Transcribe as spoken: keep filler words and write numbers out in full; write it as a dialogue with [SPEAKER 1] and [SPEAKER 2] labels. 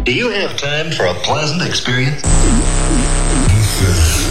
[SPEAKER 1] Do you have time for a pleasant experience?
[SPEAKER 2] This is